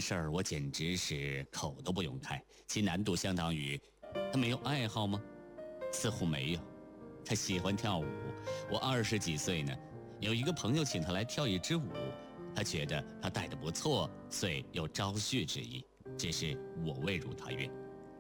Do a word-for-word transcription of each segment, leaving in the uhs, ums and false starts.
事儿我简直是口都不用开，其难度相当于他没有爱好吗？似乎没有。他喜欢跳舞，我二十几岁呢，有一个朋友请他来跳一支舞，他觉得他带得不错，遂有招婿之意，只是我未如他愿。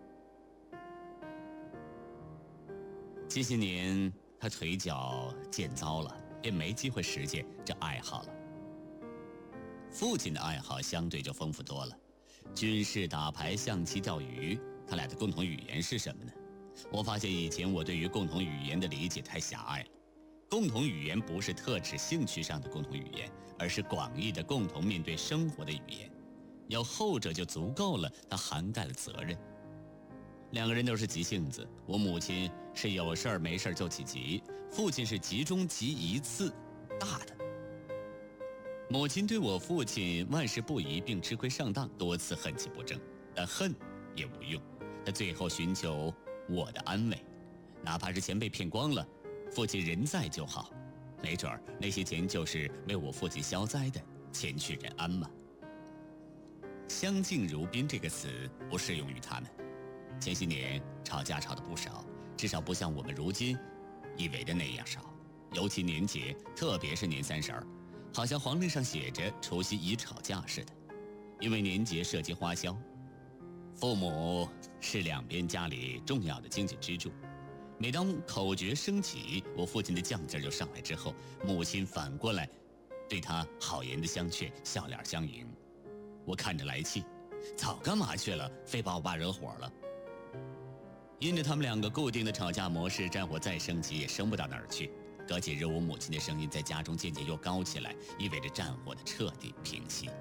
近些年他腿脚渐糟了，便没机会实践这爱好了。父亲的爱好相对就丰富多了，军事、打牌、象棋、钓鱼，他俩的共同语言是什么呢？我发现以前我对于共同语言的理解太狭隘了。共同语言不是特指兴趣上的共同语言，而是广义的共同面对生活的语言。有后者就足够了，它涵盖了责任。两个人都是急性子，我母亲是有事儿没事儿就起急，父亲是急中急一次大的。母亲对我父亲万事不宜，并吃亏上当，多次恨其不争，但恨也无用，他最后寻求我的安慰，哪怕是钱被骗光了，父亲人在就好，没准儿那些钱就是为我父亲消灾的，钱去人安嘛。相敬如宾这个词不适用于他们，前些年吵架吵得不少，至少不像我们如今以为的那样少。尤其年节，特别是年三十儿，好像黄历上写着除夕宜吵架似的，因为年节涉及花销。父母是两边家里重要的经济支柱，每当口诀升起，我父亲的犟劲就上来之后，母亲反过来对他好言的相劝，笑脸相迎。我看着来气，早干嘛去了，非把我爸惹火了。因着他们两个固定的吵架模式，战火再升级也升不到哪儿去。隔几日，我母亲的声音在家中渐渐又高起来，意味着战火的彻底平息。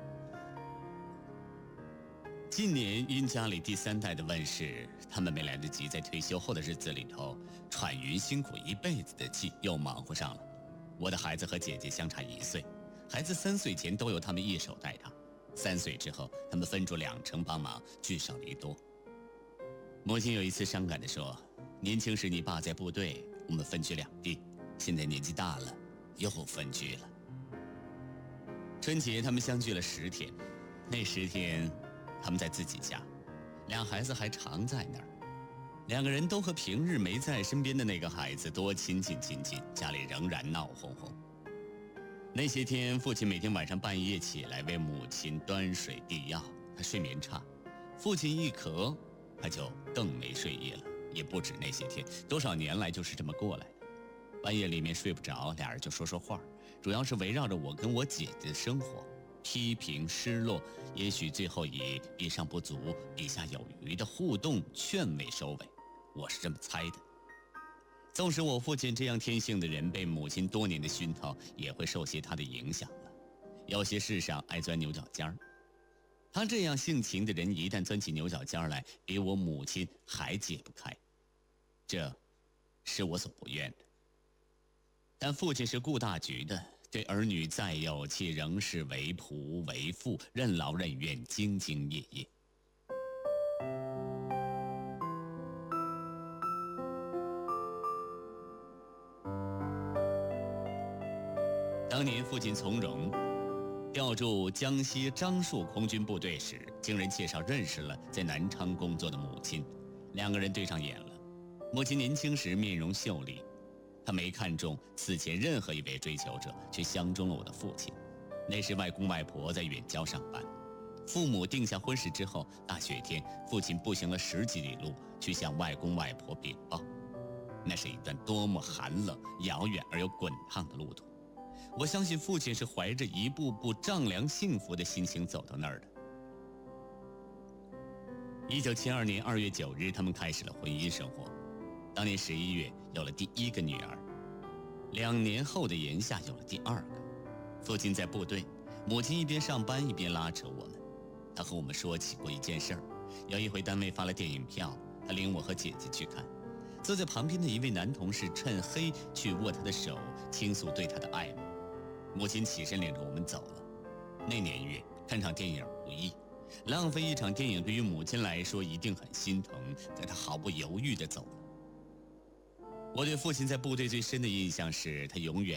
近年因家里第三代的问世，他们没来得及在退休后的日子里头喘匀辛苦一辈子的气，又忙活上了。我的孩子和姐姐相差一岁，孩子三岁前都由他们一手带大，三岁之后他们分出两成帮忙，聚少离多。母亲有一次伤感地说，年轻时你爸在部队，我们分居两地，现在年纪大了，又分居了。春节他们相聚了十天，那十天他们在自己家，俩孩子还常在那儿，两个人都和平日没在身边的那个孩子多亲近亲近，家里仍然闹哄哄。那些天，父亲每天晚上半夜起来为母亲端水递药，他睡眠差，父亲一咳，他就更没睡意了。也不止那些天，多少年来就是这么过来的。半夜里面睡不着，俩人就说说话，主要是围绕着我跟我姐姐的生活，批评失落，也许最后以比上不足比下有余的互动劝慰收尾，我是这么猜的。纵使我父亲这样天性的人被母亲多年的熏陶，也会受些他的影响了，有些事上爱钻牛角尖儿。他这样性情的人一旦钻起牛角尖来，比我母亲还解不开，这是我所不愿的。但父亲是顾大局的，对儿女再有气，仍是为仆为父，任劳任怨，兢兢业业。当年父亲从容调驻江西樟树空军部队时，经人介绍认识了在南昌工作的母亲，两个人对上眼了。母亲年轻时面容秀丽，她没看中此前任何一位追求者，却相中了我的父亲。那时外公外婆在远郊上班，父母定下婚事之后，大雪天，父亲步行了十几里路去向外公外婆禀报。那是一段多么寒冷、遥远而又滚烫的路途。我相信父亲是怀着一步步丈量幸福的心情走到那儿的。一九七二年二月九日，他们开始了婚姻生活。当年十一月有了第一个女儿，两年后的炎夏有了第二个。父亲在部队，母亲一边上班一边拉扯我们。他和我们说起过一件事儿，有一回单位发了电影票，他领我和姐姐去看。坐在旁边的一位男同事趁黑去握他的手，倾诉对他的爱慕。母亲起身领着我们走了。那年月看场电影不易，浪费一场电影对于母亲来说一定很心疼，但她毫不犹豫地走了。我对父亲在部队最深的印象是，他永远